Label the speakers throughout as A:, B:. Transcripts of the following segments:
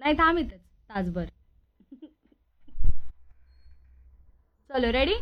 A: नाही थांब इथेच तासभर. चलो रेडी.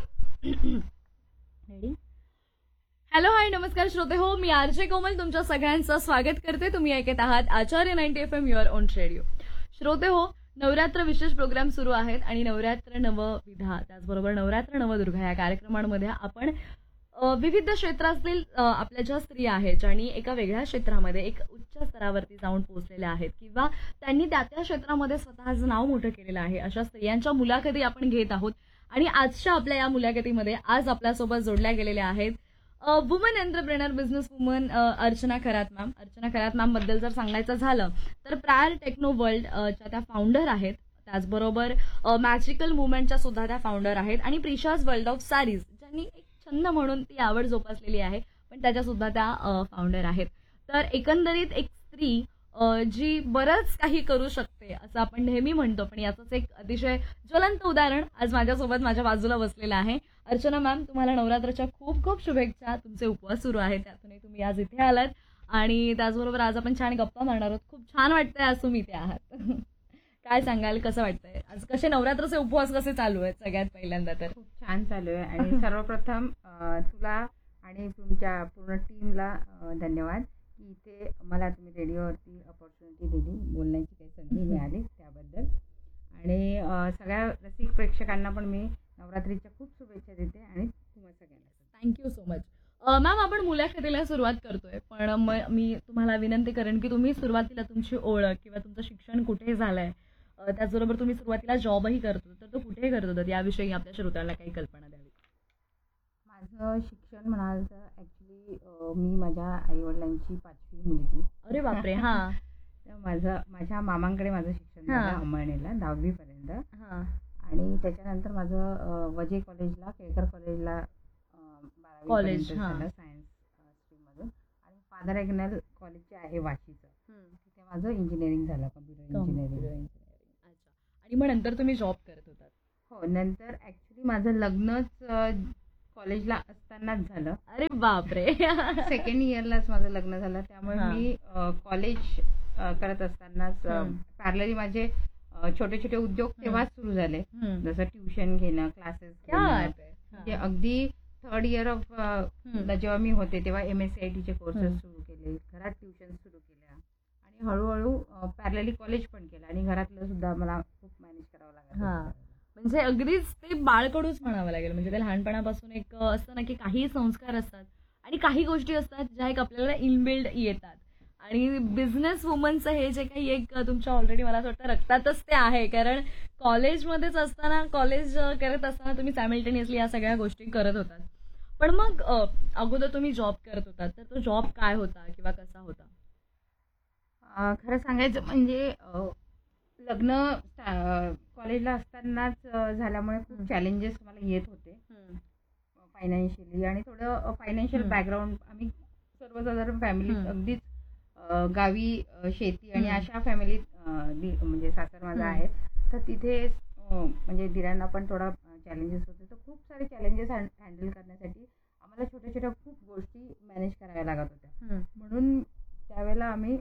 A: रेडी. हॅलो हाय नमस्कार श्रोते हो, मी आरजे कोमल तुमच्या सगळ्यांचं स्वागत करते. तुम्ही ऐकत आहात आचार्य 90 FM युअर ओन रेडिओ. श्रोते हो, नवरात्र विशेष प्रोग्राम सुरू आहेत आणि नवरात्र नवविधा त्याचबरोबर नवरात्र नवदुर्गा या कार्यक्रमांमध्ये आपण विविध क्षेत्रातील आपल्या ज्या स्त्रिया आहेत ज्यांनी एका वेगळ्या क्षेत्रामध्ये एक उच्च स्तरावरती जाऊन पोहोचलेल्या आहेत किंवा त्यांनी त्या त्या क्षेत्रामध्ये स्वतःचं नाव मोठं केलेलं आहे, अशा स्त्रियांच्या मुलाखती आपण घेत आहोत. आणि आजच्या आपल्या या मुलाखतीमध्ये आज आपल्यासोबत जोडल्या गेलेल्या आहेत woman entrepreneur business woman Archana Kharat ma'am. Archana Kharat ma'am बद्दल जर सांगायचं झालं तर प्रायर टेक्नो वर्ल्ड च्या त्या फाउंडर आहेत. त्याचबरोबर मॅजिकल मुवमेंटच्या सुद्धा त्या फाउंडर आहेत आणि प्रिशाज वर्ल्ड ऑफ सारीज ज्यांनी एक छंद म्हणून ती आवड जोपासलेली आहे पण त्याच्या सुद्धा त्या फाउंडर आहेत. तर एकंदरीत एक स्त्री जी बरंच काही करू शकते असं आपण नेहमी म्हणतो, पण याचंच एक अतिशय ज्वलंत उदाहरण आज माझ्यासोबत माझ्या बाजूला बसलेलं आहे. अर्चना मॅम, तुम्हाला नवरात्राच्या खूप खूप शुभेच्छा. तुमचे उपवास सुरू आहेत त्यातूनही तुम्ही आज इथे आलात आणि त्याचबरोबर आज आपण छान गप्पा मारणार आहोत. खूप छान वाटतंय आज तुम्ही इथे आहात. काय सांगाल, कसं वाटतंय आज? कसे नवरात्राचे उपवास कसे चालू आहेत? सगळ्यात पहिल्यांदा तर
B: खूप छान चालू आहे आणि सर्वप्रथम तुला आणि तुमच्या पूर्ण टीमला धन्यवाद की इथे मला तुम्ही रेडिओवरती अपॉर्च्युनिटी दिली, बोलण्याची काही संधी मिळाली त्याबद्दल. आणि सगळ्या रसिक प्रेक्षकांना पण मी नवरात्रीच्या खूप शुभेच्छा देते आणि तुम्हाला सगळ्यांना
A: थँक्यू सो मच. मॅम, आपण मुलाखतीला सुरुवात करतोय पण मी तुम्हाला विनंती करेन की तुम्ही सुरुवातीला तुमची ओळख किंवा तुमचं शिक्षण कुठे झालंय, त्याचबरोबर तुम्ही सुरुवातीला जॉबही करत होता तर तो कुठे करत होता याविषयी आपल्या श्रोत्यांना काही कल्पना द्यावी.
B: माझं शिक्षण म्हणाल तर ॲक्च्युली मी माझ्या आईवडिलांची 5वी मुलगी.
A: अरे बापरे. हा.
B: तर माझ्या मामांकडे माझं शिक्षण झालं अंमळनेरला 10वी पर्यंत. आणि त्याच्यानंतर माझं वजे कॉलेजला, केळकर कॉलेजला 12वी
A: कॉलेज
B: झालं सायन्स स्ट्रीममधून. आणि फादर ॲग्नेल कॉलेज जे आहे वाशीचं, तिथे माझं इंजिनिअरिंग झालं, कम्प्युटर इंजिनिअरिंग.
A: अच्छा. आणि मग नंतर तुम्ही जॉब करत होतात?
B: हो, नंतर ॲक्च्युली माझं लग्नच कॉलेजला असतानाच झालं.
A: अरे बापरे.
B: सेकंड इयरलाच माझं लग्न झालं. त्यामुळे मी कॉलेज करत असतानाच पॅरलली माझे छोटे छोटे उद्योग तेव्हाच सुरू झाले, जसं ट्युशन घेणं, क्लासेस घेणं. म्हणजे अगदी 3rd इयर ऑफ जेव्हा मी होते तेव्हा MSCIT कोर्सेस सुरू केले, घरात ट्युशन सुरू केल्या आणि हळूहळू पॅरलली कॉलेज पण केलं आणि घरातलं सुद्धा मला खूप मॅनेज करावं लागलं.
A: म्हणजे अगदीच ते बाळकडूच म्हणावं लागेल. म्हणजे ते लहानपणापासून एक असतं ना की काही संस्कार असतात आणि काही गोष्टी असतात ज्या एक आपल्याला इनबिल्ड येतात. आणि बिझनेस वुमनचं हे जे काही एक तुमच्या ऑलरेडी मला असं वाटतं रक्तातच ते आहे, कारण कॉलेजमध्येच असताना, कॉलेज करत असताना तुम्ही सायमल्टेनियसली या सगळ्या गोष्टी करत होतात. पण मग अगोदर तुम्ही जॉब करत होतात तर तो जॉब काय होता किंवा कसा होता?
B: खरं सांगायचं म्हणजे लग्न कॉलेजला असतानाच झाल्यामुळे खूप चॅलेंजेस मला येत होते फायनान्शियली. आणि थोडं फायनान्शियल बॅकग्राऊंड, आम्ही सर्वसाधारण फॅमिलीत अगदीच गावी शेती आणि अशा फॅमिलीत म्हणजे सासर माझा आहे, तर तिथे म्हणजे दिरांना पण थोडा चॅलेंजेस होते. तर खूप सारे चॅलेंजेस हँडल करण्यासाठी आम्हाला छोट्या छोट्या खूप गोष्टी मॅनेज कराव्या लागत होत्या. म्हणून त्यावेळेला आम्ही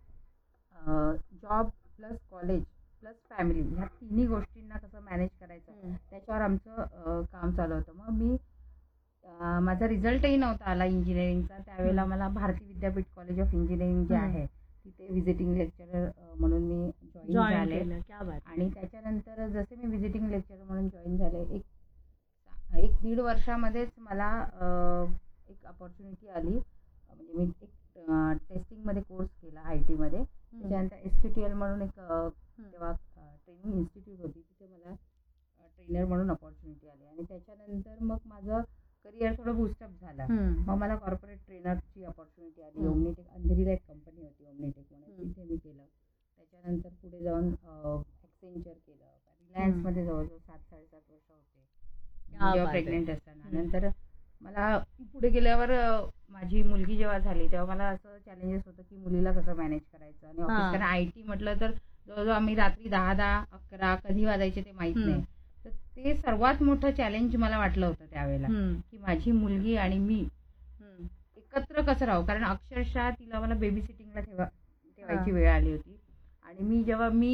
B: job plus college plus family ह्या तिन्ही गोष्टींना कसं मॅनेज करायचं त्याच्यावर आमचं काम चालू होतं. मग मी माझा रिझल्टही नव्हता आला इंजिनिअरिंगचा त्यावेळेला. मला Bharati Vidyapeeth college of engineering जे आहे तिथे व्हिजिटिंग लेक्चरर म्हणून मी जॉईन झाले. आणि त्याच्यानंतर जसे मी व्हिजिटिंग लेक्चरर म्हणून जॉईन झाले, एक 1.5 वर्षामध्येच मला एक अपॉर्च्युनिटी आली. म्हणजे मी एक टेस्टिंगमध्ये कोर्स केला IT मध्ये. त्याच्यानंतर SKTL म्हणून एक तेव्हा ट्रेनिंग इन्स्टिट्यूट होती, तिथे मला ट्रेनर म्हणून अपॉर्च्युनिटी आली. आणि त्याच्यानंतर मग माझं करिअर थोडं बुस्टअप झालं. मग मला कॉर्पोरेट ट्रेनरची अपॉर्च्युनिटी आली. ओमनीटेक अंधेरीला एक कंपनी होती ओमनीटेक म्हणून, तिथे मी केलं. त्याच्यानंतर पुढे जाऊन ॲक्सेंचर केलं. रिलायन्समध्ये जवळजवळ 7-7.5 वर्ष होते जेव्हा प्रेग्नेंट असताना. नंतर मला पुढे गेल्यावर माझी मुलगी जेव्हा झाली तेव्हा मला असं चॅलेंजेस होतं की मुलीला कसं मॅनेज करायचं. आणि ऑफिस, कारण IT म्हटलं तर जवळजवळ आम्ही रात्री 10-11 कधी वाजायचे ते माहीत नाही. तर ते सर्वात मोठं चॅलेंज मला वाटलं होतं त्यावेळेला की माझी मुलगी आणि मी एकत्र कसं राहू, कारण अक्षरशः तिला मला बेबी सिटिंगला ठेवायची वेळ आली होती. आणि मी जेव्हा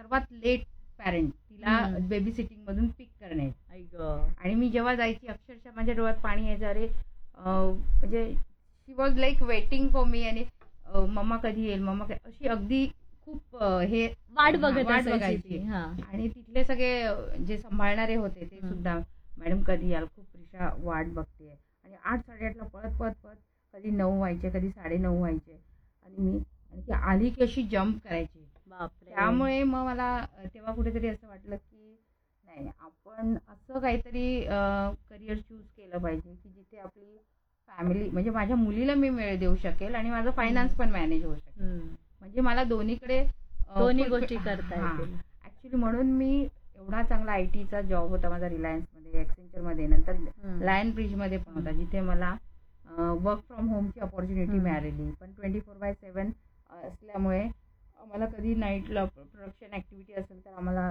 B: सर्वात लेट पॅरेंट, तिला बेबी सिटिंग मधून पिक करणे. आणि मी जेव्हा जायची अक्षरशः माझ्या डोळ्यात पाणी यायचं. अरे म्हणजे शी was like waiting for me. आणि मम्मा कधी येईल, मम्मा अशी अगदी खूप हे
A: वाट
B: बघायची.
A: बघायची.
B: आणि तिथले सगळे जे सांभाळणारे होते ते सुद्धा, मॅडम कधी याल, खूप प्रिशा वाट बघते. आणि 8-8:30ला पळत पळत पळत कधी 9 व्हायचे, कधी 9:30 व्हायचे. आणि ती आली की अशी जम्प करायची. त्यामुळे मग मला तेव्हा कुठेतरी असं वाटलं की नाही, आपण असं काहीतरी करिअर चूज केलं पाहिजे की जिथे आपली फॅमिली, म्हणजे माझ्या मुलीला मी वेळ देऊ शकेल आणि माझं फायनान्स पण मॅनेज होऊ शकेल. म्हणजे मला दोन्हीकडे
A: दोन्ही गोष्टी करता येतील.
B: ऍक्च्युली म्हणून मी एवढा चांगला आयटीचा जॉब होता माझा रिलायन्समध्ये, एक्सेंचरमध्ये, नंतर लायन ब्रिजमध्ये पण होता, जिथे मला वर्क फ्रॉम होमची अपॉर्च्युनिटी मिळालेली. पण 24/7 असल्यामुळे आम्हाला कधी नाईटला प्रोडक्शन ऍक्टिव्हिटी असेल तर आम्हाला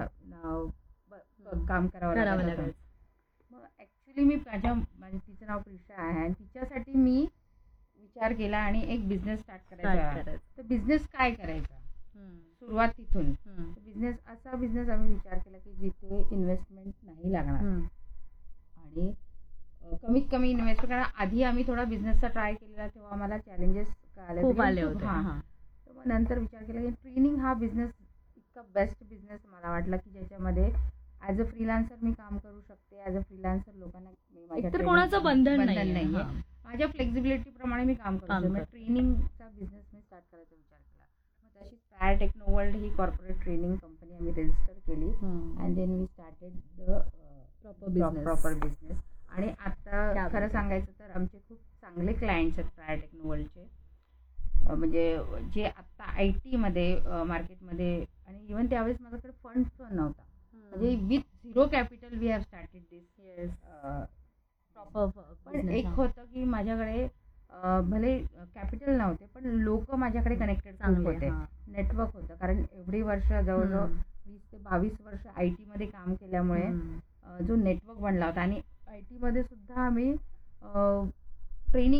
B: काम करावं लागतं. मग ऍक्च्युली मी माझं तिचं नाव प्रिशा आहे आणि तिच्यासाठी मी विचार केला आणि एक बिझनेस स्टार्ट करायचा. तर बिझनेस काय करायचा, सुरुवात तिथून. असा बिझनेस आम्ही विचार केला की जिथे इन्व्हेस्टमेंट नाही लागणार आणि कमीत कमी इन्व्हेस्टमेंट. कारण आधी आम्ही थोडा बिझनेसचा ट्राय केलेला, तेव्हा आम्हाला चॅलेंजेस आले होते. तर मग नंतर विचार केला की ट्रेनिंग हा बिझनेस इतका बेस्ट बिझनेस मला वाटला की ज्याच्यामध्ये ॲज अ फ्रीलान्सर मी काम करू शकते. ॲज अ फ्रीलान्सर लोकांना
A: कोणाचं बंधन नाहीये.
B: माझ्या फ्लेक्झिबिलिटी प्रमाणे मी काम करू शकते. ट्रेनिंगचा बिझनेस मी स्टार्ट करायचा विचार केला. मग तशी स्पॅर टेक्नोवर्ल्ड ही कॉर्पोरेट ट्रेनिंग कंपनी आम्ही रजिस्टर केली and then we started the proper business. आणि आता खरं सांगायचं तर आमचे खूप चांगले क्लायंट्स आहेत स्पॅर टेक्नोवर्ल्डचे. म्हणजे जे आता आयटी मध्ये मार्केटमध्ये, आणि इव्हन त्यावेळेस माझ्याकडे फंड्स पण नव्हता. म्हणजे with 0 capital we have started दिस. पण एक होतं की माझ्याकडे भले कॅपिटल नव्हते पण लोक माझ्याकडे कनेक्टेड होते, नेटवर्क होतं. कारण एवढी वर्ष, जवळजवळ 20 ते 22 वर्ष आयटी मध्ये काम केल्यामुळे जो नेटवर्क बनला होता. आणि आयटी मध्ये सुद्धा आम्ही ट्रेनिंग